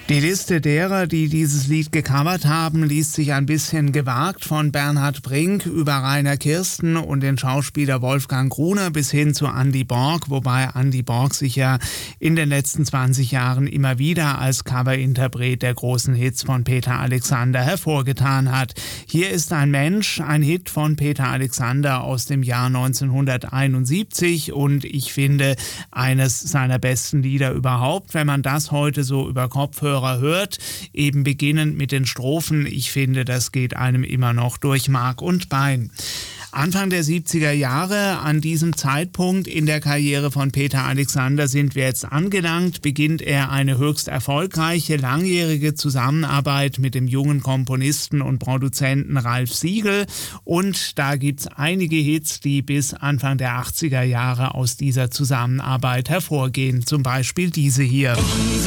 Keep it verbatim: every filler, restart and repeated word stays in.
Die Liste derer, die dieses Lied gecovert haben, liest sich ein bisschen gewagt, von Bernhard Brink über Rainer Kirsten und den Schauspieler Wolfgang Gruner bis hin zu Andy Borg, wobei Andy Borg sich ja in den letzten zwanzig Jahren immer wieder als Coverinterpret der großen Hits von Peter Alexander hervorgetan hat. Hier ist ein Mensch, ein Hit von Peter Alexander aus dem Jahr neunzehnhunderteinundsiebzig und ich finde eines seiner besten Lieder überhaupt, wenn man das heute so über Kopfhörer hört, eben beginnend mit den Strophen. Ich finde, das geht einem immer noch durch Mark und Bein. Anfang der siebziger Jahre, an diesem Zeitpunkt in der Karriere von Peter Alexander sind wir jetzt angelangt, beginnt er eine höchst erfolgreiche, langjährige Zusammenarbeit mit dem jungen Komponisten und Produzenten Ralf Siegel und da gibt's einige Hits, die bis Anfang der achtziger Jahre aus dieser Zusammenarbeit hervorgehen, zum Beispiel diese hier.